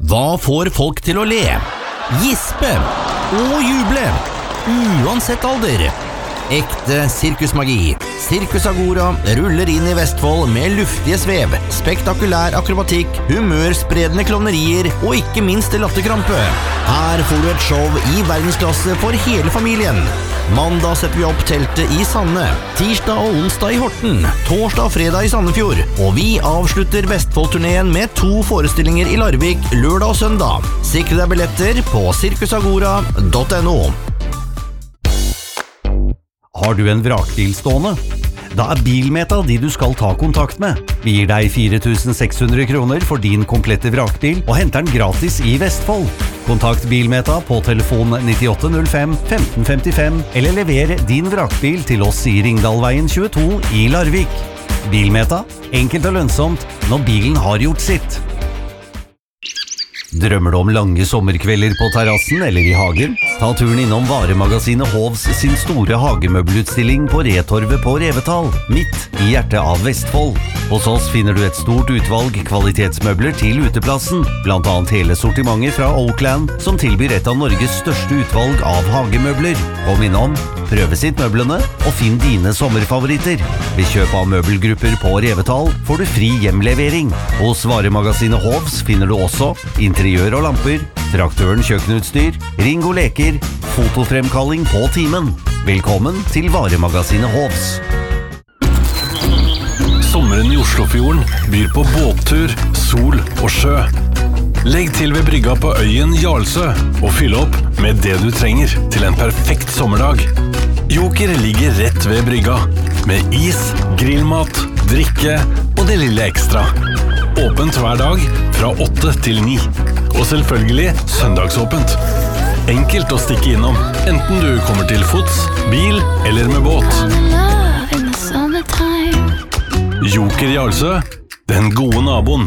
Hva får folk til å le, gispe og juble, uansett alder? Ekte sirkusmagi. Circus Agora ruller inn i Vestfold med luftige svev, spektakulær akrobatikk, humørspredende klovnerier og ikke minst latterkrampe. Her får du et show i verdensklasse for hele familien. Mandag setter vi opp teltet i Sande, tirsdag og onsdag i Horten, torsdag og fredag i Sandefjord, og vi avslutter Vestfold-turneen med 2 forestillinger i Larvik, lørdag og søndag. Sikre deg billetter på circusagora.no. Har du en vrakbil stående? Da Bilmeta de du skal ta kontakt med. Vi gir deg 4.600 kroner for din komplette vrakbil og henter den gratis i Vestfold. Kontakt Bilmeta på telefon 9805 1555 eller lever din vrakbil til oss i Ringdalveien 22 i Larvik. Bilmeta, enkelt og lønnsomt når bilen har gjort sitt. Drømmer du om lange sommerkvelder på terrassen eller i hagen? Ta turen innom varemagasinet Hovs sin store hagemøbelutstilling på Retorvet på Revetal, midt i hjertet av Vestfold. Hos oss finner du et stort utvalg kvalitetsmøbler til uteplassen, blant annet hele sortimentet fra Oakland, som tilbyr et av Norges største utvalg av hagemøbler. Kom innom, prøve sitt møblene og finn dine sommerfavoritter. Ved kjøp av møbelgrupper på Revetal får du fri hjemlevering. Hos varemagasinet Hovs finner du også interiør og lamper, traktøren kjøkkenutstyr, Ringo leker, fotofremkalling på timen. Velkommen til varemagasinet Hovs. Sommeren i Oslofjorden byr på båttur, sol og sjø. Legg til ved brygga på øyen Jarlsø og fyll opp med det du trenger til en perfekt sommerdag. Joker ligger rett ved brygga, med is, grillmat, drikke og det lille ekstra. Åpent hver dag fra 8 til 9. Og selvfølgelig søndagsåpent. Enkelt å stikke innom, enten du kommer til fots, bil eller med båt. Joker Jarlsø, den gode naboen.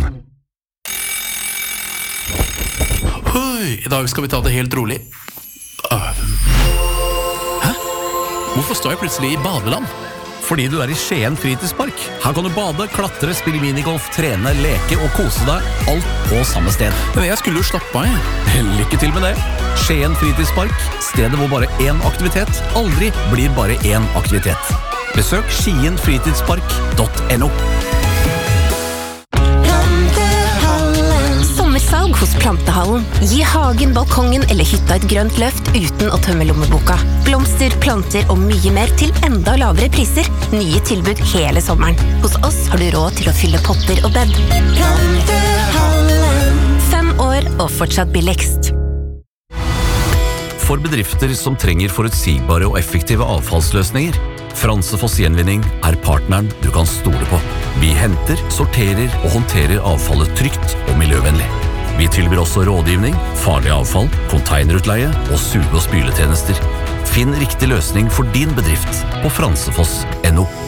I dag skal vi ta det helt rolig. Hæ? Hvorfor står jeg plutselig i badeland? Fordi du i Skien fritidspark. Her kan du bade, klatre, spille minigolf, trene, leke og kose deg. Alt på samme sted. Men jeg skulle jo slappe av. Lykke til med det. Skien fritidspark. Stedet hvor bare én aktivitet aldri blir bare én aktivitet. Besøk skienfritidspark.no. Sommersalg hos Plantehallen. Gi hagen, balkongen eller hytta et grønt løft uten å tømme lommeboka. Blomster, planter og mye mer til enda lavere priser. Nye tilbud hele sommeren. Hos oss har du råd til å fylle potter og bed. Plantehallen. 5 år og fortsatt billigst. For bedrifter som trenger forutsigbare og effektive avfallsløsninger, Fransefoss Gjenvinning partneren du kan stole på. Vi henter, sorterer og håndterer avfallet trygt og miljøvennlig. Vi tilbyr også rådgivning, farlig avfall, containerutleie og suge- og spyletjenester. Finn riktig løsning for din bedrift på fransefoss.no.